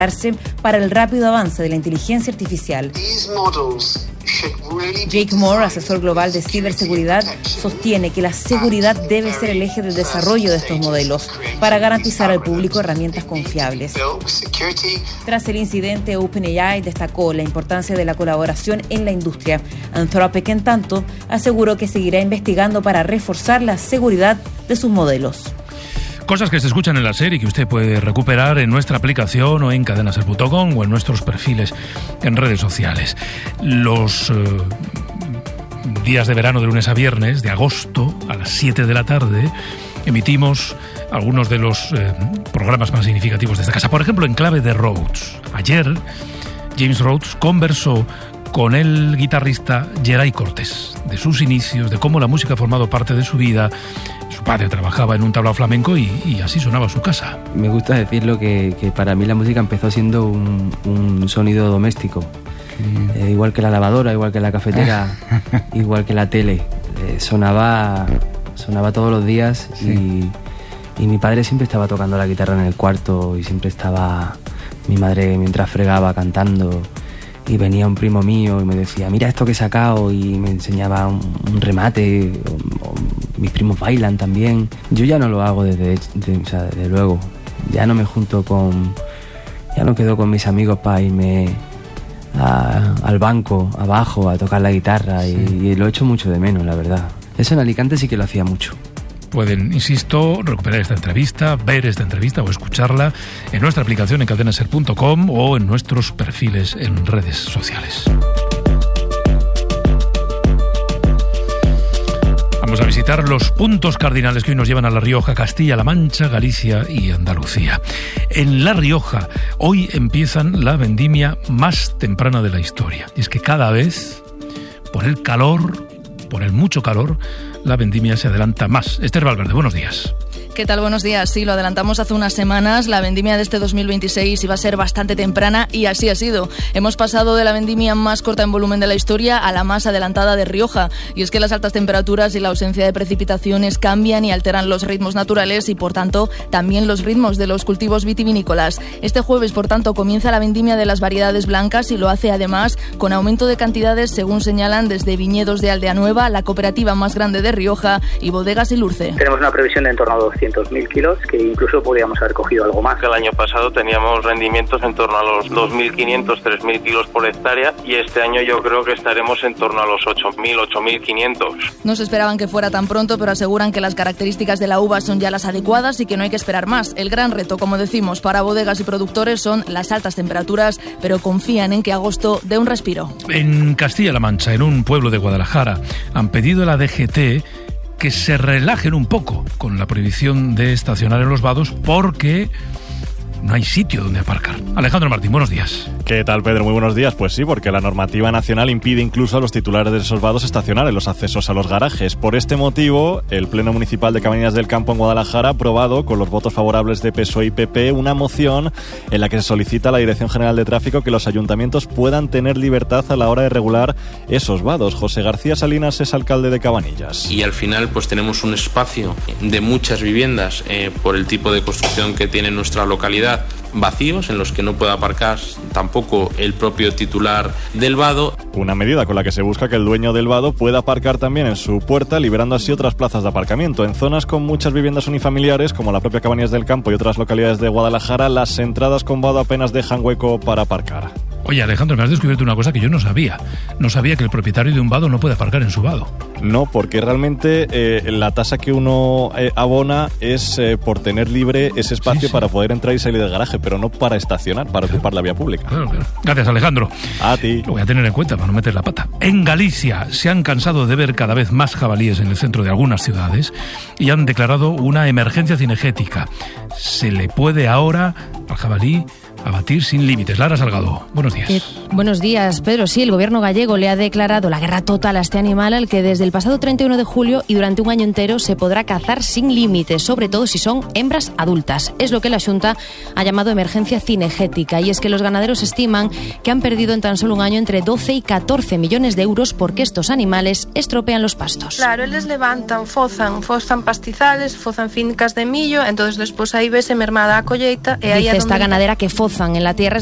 para el rápido avance de la inteligencia artificial. Jake Moore, asesor global de ciberseguridad, sostiene que la seguridad debe ser el eje del desarrollo de estos modelos para garantizar al público herramientas confiables. Tras el incidente, OpenAI destacó la importancia de la colaboración en la industria. Anthropic, en tanto, aseguró que seguirá investigando para reforzar la seguridad de sus modelos. Cosas que se escuchan en la serie que usted puede recuperar en nuestra aplicación o en cadenaser.com o en nuestros perfiles en redes sociales. Los días de verano de lunes a viernes, de agosto, a las 7 de la tarde, emitimos algunos de los programas más significativos de esta casa. Por ejemplo, en clave de Rhodes. Ayer, James Rhodes conversó con el guitarrista Geray Cortés, de sus inicios, de cómo la música ha formado parte de su vida. Su padre trabajaba en un tablao flamenco y así sonaba su casa. Me gusta decirlo que para mí la música empezó siendo un sonido doméstico. Igual que la lavadora, igual que la cafetera, igual que la tele. Sonaba todos los días. Sí. Y mi padre siempre estaba tocando la guitarra en el cuarto y siempre estaba mi madre mientras fregaba cantando. Y venía un primo mío y me decía, mira esto que he sacado, y me enseñaba un remate. Mis primos bailan también. Yo ya no lo hago desde luego. Ya no me junto ya no quedo con mis amigos para irme al banco abajo a tocar la guitarra. Sí. Y lo echo mucho de menos, la verdad. Eso en Alicante sí que lo hacía mucho. Pueden, insisto, recuperar esta entrevista, ver esta entrevista o escucharla en nuestra aplicación en cadenaser.com o en nuestros perfiles en redes sociales. Vamos a visitar los puntos cardinales que hoy nos llevan a La Rioja, Castilla-La Mancha, Galicia y Andalucía. En La Rioja, hoy empiezan la vendimia más temprana de la historia. Y es que cada vez, por el calor, por el mucho calor, la vendimia se adelanta más. Esther Valverde, buenos días. ¿Qué tal? Buenos días. Sí, lo adelantamos hace unas semanas. La vendimia de este 2026 iba a ser bastante temprana y así ha sido. Hemos pasado de la vendimia más corta en volumen de la historia a la más adelantada de Rioja. Y es que las altas temperaturas y la ausencia de precipitaciones cambian y alteran los ritmos naturales y, por tanto, también los ritmos de los cultivos vitivinícolas. Este jueves, por tanto, comienza la vendimia de las variedades blancas y lo hace, además, con aumento de cantidades, según señalan desde Viñedos de Aldea Nueva, la cooperativa más grande de Rioja, y Bodegas Ilurce. Tenemos una previsión de en torno a 200.000 kilos, que incluso podríamos haber cogido algo más. El año pasado teníamos rendimientos en torno a los 2.500, 3.000 kilos por hectárea, y este año yo creo que estaremos en torno a los 8.000, 8.500. No se esperaban que fuera tan pronto, pero aseguran que las características de la uva son ya las adecuadas y que no hay que esperar más. El gran reto, como decimos, para bodegas y productores son las altas temperaturas, pero confían en que agosto dé un respiro. En Castilla-La Mancha, en un pueblo de Guadalajara, han pedido a la DGT que se relajen un poco con la prohibición de estacionar en los vados porque no hay sitio donde aparcar. Alejandro Martín, buenos días. ¿Qué tal, Pedro? Muy buenos días. Pues sí, porque la normativa nacional impide incluso a los titulares de esos vados estacionar en los accesos a los garajes. Por este motivo, el Pleno Municipal de Cabañas del Campo en Guadalajara ha aprobado, con los votos favorables de PSOE y PP, una moción en la que se solicita a la Dirección General de Tráfico que los ayuntamientos puedan tener libertad a la hora de regular esos vados. José García Salinas es alcalde de Cabanillas. Y al final pues tenemos un espacio de muchas viviendas por el tipo de construcción que tiene nuestra localidad, vacíos en los que no puede aparcar tampoco el propio titular del vado. Una medida con la que se busca que el dueño del vado pueda aparcar también en su puerta, liberando así otras plazas de aparcamiento. En zonas con muchas viviendas unifamiliares, como la propia Cabañas del Campo y otras localidades de Guadalajara, las entradas con vado apenas dejan hueco para aparcar. Oye, Alejandro, me has descubierto una cosa que yo no sabía. No sabía que el propietario de un vado no puede aparcar en su vado. No, porque realmente la tasa que uno abona es por tener libre ese espacio, sí, para poder entrar y salir del garaje, pero no para estacionar, para ocupar la vía pública. Claro. Gracias, Alejandro. A ti. Lo voy a tener en cuenta para no meter la pata. En Galicia se han cansado de ver cada vez más jabalíes en el centro de algunas ciudades y han declarado una emergencia cinegética. Se le puede ahora al jabalí abatir sin límites. Lara Salgado, buenos días. Buenos días, Pedro. Sí, el gobierno gallego le ha declarado la guerra total a este animal al que desde el pasado 31 de julio y durante un año entero se podrá cazar sin límites, sobre todo si son hembras adultas. Es lo que la Xunta ha llamado emergencia cinegética, y es que los ganaderos estiman que han perdido en tan solo un año entre 12 y 14 millones de euros porque estos animales estropean los pastos. Claro, eles levantan, fozan pastizales, fozan fincas de millo, entonces despois aí vese mermada a colleita e aí dice esta ganadera que foza fozan en la tierra.